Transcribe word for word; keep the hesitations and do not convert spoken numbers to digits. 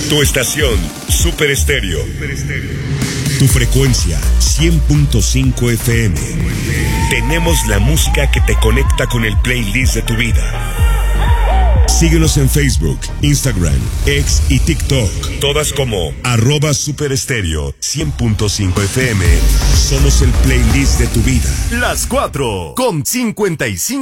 Tu estación, Super Estéreo. Tu frecuencia, cien punto cinco F M. Tenemos la música que te conecta con el playlist de tu vida. Síguenos en Facebook, Instagram, X y TikTok. Todas como arroba Super Estéreo cien punto cinco F M. Somos el playlist de tu vida. Las cuatro con cincuenta y cinco.